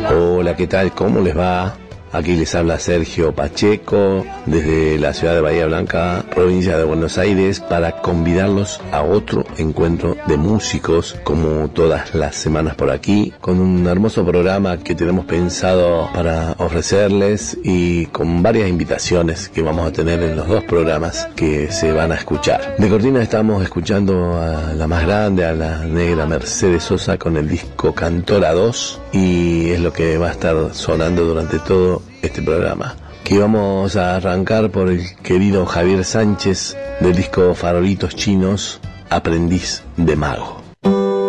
Hola, ¿qué tal? ¿Cómo les va? Aquí les habla Sergio Pacheco desde la ciudad de Bahía Blanca, provincia de Buenos Aires, para convidarlos a otro encuentro de músicos, como todas las semanas por aquí, con un hermoso programa que tenemos pensado para ofrecerles y con varias invitaciones que vamos a tener en los dos programas que se van a escuchar. De cortina estamos escuchando a la más grande, a la negra Mercedes Sosa, con el disco Cantora 2, y es lo que va a estar sonando durante todo este programa. Aquí vamos a arrancar por el querido Javier Sánchez del disco Farolitos Chinos, Aprendiz de Mago.